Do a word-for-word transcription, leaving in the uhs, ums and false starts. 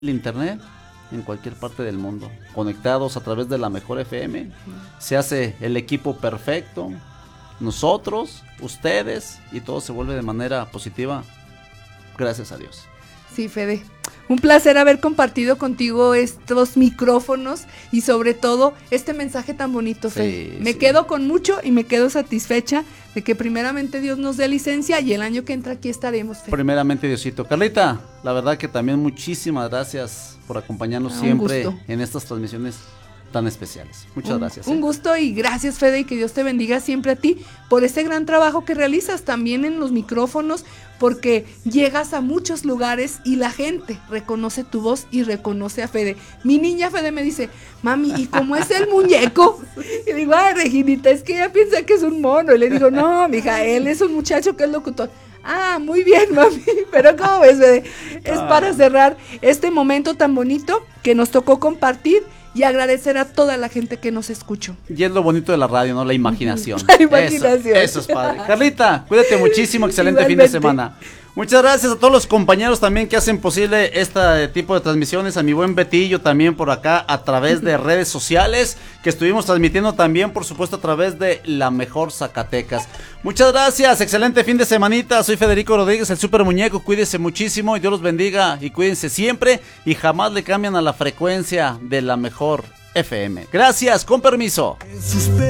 el internet en cualquier parte del mundo, conectados a través de la mejor F M. Se hace el equipo perfecto, nosotros, ustedes, y todo se vuelve de manera positiva, gracias a Dios. Sí, Fede, un placer haber compartido contigo estos micrófonos y sobre todo este mensaje tan bonito, Fede. Sí, me sí. quedo con mucho y me quedo satisfecha de que primeramente Dios nos dé licencia y el año que entra aquí estaremos, Fede. Primeramente Diosito. Carlita, la verdad que también muchísimas gracias por acompañarnos ah, siempre en estas transmisiones tan especiales. Muchas un, gracias. Un ¿eh? gusto y gracias, Fede, y que Dios te bendiga siempre a ti por este gran trabajo que realizas también en los micrófonos, porque llegas a muchos lugares y la gente reconoce tu voz y reconoce a Fede. Mi niña Fede me dice, mami, ¿y cómo es el muñeco? Y digo, ay, Reginita, es que ella piensa que es un mono. Y le digo, no, mija, él es un muchacho que es locutor. Ah, muy bien, mami, pero ¿cómo ves, Fede? Es para cerrar este momento tan bonito que nos tocó compartir y agradecer a toda la gente que nos escuchó. Y es lo bonito de la radio, ¿no? La imaginación. La imaginación. Eso, eso es padre. Carlita, cuídate muchísimo, excelente Igualmente. fin de semana. Muchas gracias a todos los compañeros también que hacen posible este tipo de transmisiones, a mi buen Betillo también por acá a través de redes sociales, que estuvimos transmitiendo también, por supuesto, a través de La Mejor Zacatecas. Muchas gracias, excelente fin de semanita, soy Federico Rodríguez, el Super Muñeco, cuídense muchísimo y Dios los bendiga y cuídense siempre y jamás le cambian a la frecuencia de La Mejor F M. Gracias, con permiso.